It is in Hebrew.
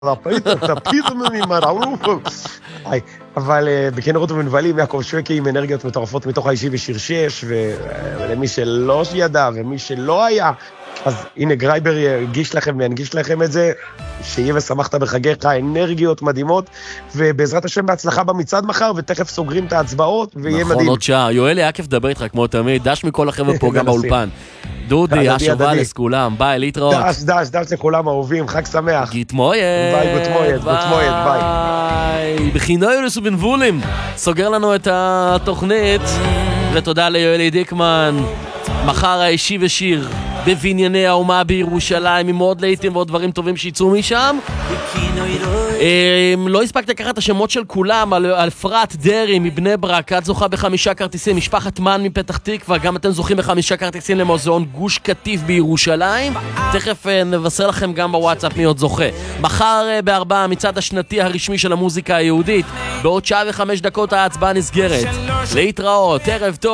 אבל בכנרות ומנבלים, יעקב שווקי עם אנרגיות מטורפות מתוך האישי ושיר 6, ולמי שלא ידע ומי שלא היה, אז הנה גרייבר יגיש לכם וינגיש לכם את זה, שיהיה ושמחת בחגיך, אנרגיות מדהימות, ובעזרת השם בהצלחה במצעד מחר, ותכף סוגרים את ההצבעות, ויהיה מדהים. נכון, עוד שעה. יואל, היה כיף לדבר איתך כמו תמיד, דש מכל החבר'ה פה גם באולפן. דודי, אשוואלס, כולם, ביי, להתראות. דש לכולם אהובים, חג שמח. גיטמויד. ביי, גוטמויד, ביי. בחינויוס ובנבולים, סוגר לנו את התוכנית, ותודה ליואלי דיקמן. מחר האישי ושיר בבנייני האומה בירושלים, עם עוד לעיתים ועוד דברים טובים שיצאו משם. לא הספקת לקחת את השמות של כולם, על אפרת דרי מבני ברק, את זוכה ב5 כרטיסים, משפחת מן מפתח תקווה, גם אתם זוכים ב5 כרטיסים למוזיאון גוש קטיף בירושלים. תכף נבשר לכם גם בוואטסאפ מי עוד זוכה. מחר ב4 המצעד השנתי הרשמי של המוזיקה היהודית, בעוד 1:05 ההצבעה נסגרת. להתראות, ערב טוב.